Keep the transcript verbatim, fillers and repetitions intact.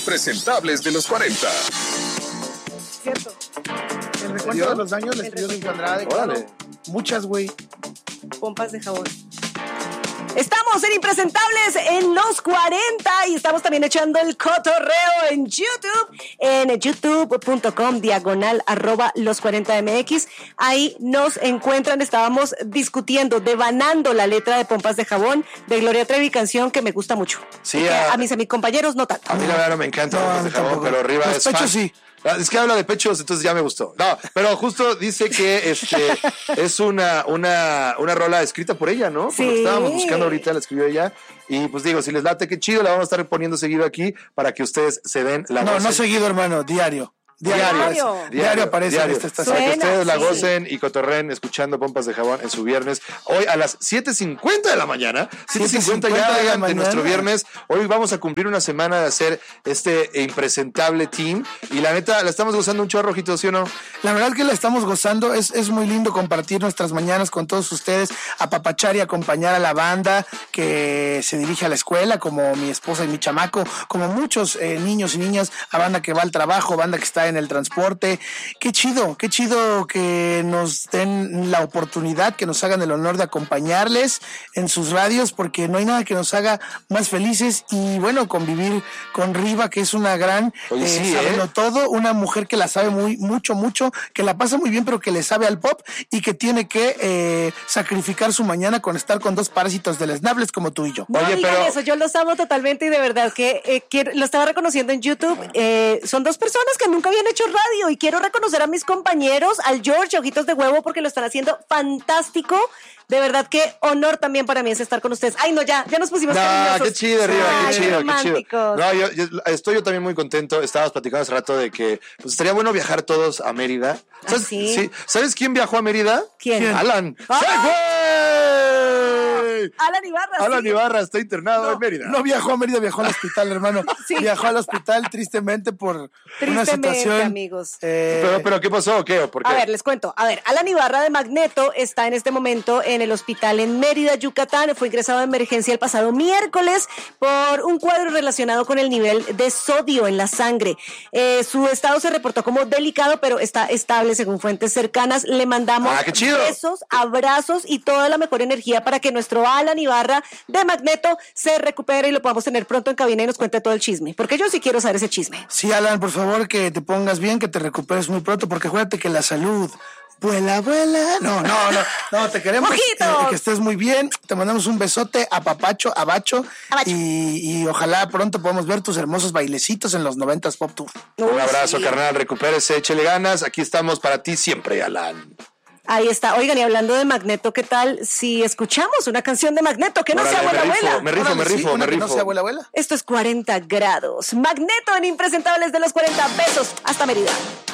Impresentables de los cuarenta. Cierto. El recuento de los daños le escribió Cinco Andrade. Claro. Muchas, güey. Pompas de jabón. Estamos en Impresentables en los cuarenta y estamos también echando el cotorreo en YouTube, en youtube.com diagonal arroba los cuarenta mx. Ahí nos encuentran, estábamos discutiendo, devanando la letra de Pompas de Jabón de Gloria Trevi, canción que me gusta mucho. Sí, a, a mis, a mis compañeros no tanto. A mí la verdad no me encanta no, Pompas de Jabón, tampoco. Pero arriba los es pechos fan. Sí. Es que habla de pechos, entonces ya me gustó. No, pero justo dice que este es una, una, una rola escrita por ella, ¿no? Por sí. lo que estábamos buscando ahorita, la escribió ella. Y pues digo, si les late, qué chido, la vamos a estar poniendo seguido aquí para que ustedes se den la No, gocen. no seguido, hermano, diario. Diario. Diario, Diario, diario aparece diario. en esta estación. Para que Suena, ustedes la sí. gocen y cotorren escuchando Pompas de Jabón en su viernes. Hoy a las siete cincuenta de la mañana. siete cincuenta ya de, la de nuestro viernes. Hoy vamos a cumplir una semana de hacer este impresentable team. Y la neta, la estamos gozando un chorro, Rojito, ¿sí o no? La verdad que la estamos gozando. Es, es muy lindo compartir nuestras mañanas con todos ustedes, apapachar y acompañar a la banda que se dirige a la escuela, como mi esposa y mi chamaco, como muchos eh, niños y niñas, a banda que va al trabajo, banda que está en el transporte. Qué chido, qué chido que nos den la oportunidad, que nos hagan el honor de acompañarles en sus radios, porque no hay nada que nos haga más felices y bueno, convivir con Riva, que es una gran, Oye, eh, sí, saberlo ¿eh? todo, una mujer que la sabe muy, mucho, mucho, que la pasa muy bien, pero que le sabe al pop y que tiene que eh, sacrificar su mañana con estar con dos parásitos deleznables como tú y yo. No Oye, digan pero... eso, yo los amo totalmente y de verdad que, eh, que lo estaba reconociendo en YouTube. Eh, son dos personas que nunca habían hecho radio y quiero reconocer a mis compañeros, al George, Ojitos de Huevo, porque lo están haciendo fantástico. De verdad que honor también para mí es estar con ustedes. Ay, no, ya, ya nos pusimos No, cariñosos. qué chido, Riva, Ay, qué chido, qué chido. románticos. No, yo, yo estoy yo también muy contento. Estábamos platicando hace rato de que pues estaría bueno viajar todos a Mérida. ¿Sabes, ¿Ah, sí? ¿Sabes quién viajó a Mérida? ¿Quién? Alan. ¡Ah! ¡Sí, güey! Alan Ibarra. Alan sí. Ibarra está internado No, en Mérida. no viajó a Mérida, viajó al hospital, hermano. Sí. Viajó al hospital tristemente por una Tristemente, situación. amigos. eh, Pero, pero, ¿qué pasó o qué? ¿O por qué? A ver, les cuento. A ver, Alan Ibarra de Magneto está en este momento en el hospital en Mérida, Yucatán. Fue ingresado de emergencia el pasado miércoles por un cuadro relacionado con el nivel de sodio en la sangre. Eh, su estado se reportó como delicado, pero está estable según fuentes cercanas. Le mandamos Ah, qué chido. besos, abrazos y toda la mejor energía para que nuestro Alan Ibarra de Magneto se recupere y lo podamos tener pronto en cabina y nos cuente todo el chisme. Porque yo sí quiero saber ese chisme. Sí, Alan, por favor, que te pongas bien, que te recuperes muy pronto, porque acuérdate que la salud... Vuela, vuela. No, no, no, no, te queremos eh, que estés muy bien. Te mandamos un besote a Papacho, a Bacho. Abacho. Y, y ojalá pronto podamos ver tus hermosos bailecitos en los noventas Pop Tour. Un Uy, abrazo, sí. carnal. Recupérese, échele ganas. Aquí estamos para ti siempre, Alan. Ahí está. Oigan, y hablando de Magneto, ¿qué tal si escuchamos una canción de Magneto que no Órale, sea abuela, me rifo, abuela? me rifo, me Órale, sí, rifo, una me que no rifo. sea abuela, abuela. Esto es cuarenta grados. Magneto en Impresentables de los cuarenta. Besos. Hasta Mérida.